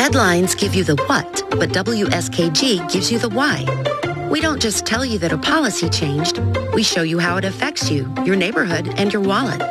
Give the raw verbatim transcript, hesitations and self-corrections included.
Headlines give you the what, but W S K G gives you the why. We don't just tell you that a policy changed. We show you how it affects you, your neighborhood, and your wallet.